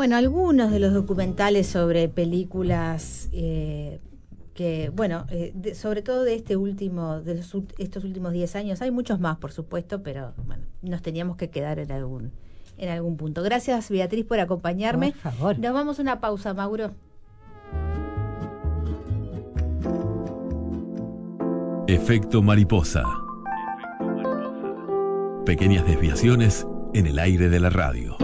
bueno, algunos de los documentales sobre películas que, bueno, sobre todo de estos últimos 10 años, hay muchos más, por supuesto, pero bueno, nos teníamos que quedar en algún punto. Gracias, Beatriz, por acompañarme. Por favor. Nos vamos a una pausa, Mauro. Efecto mariposa. Pequeñas desviaciones en el aire de la radio.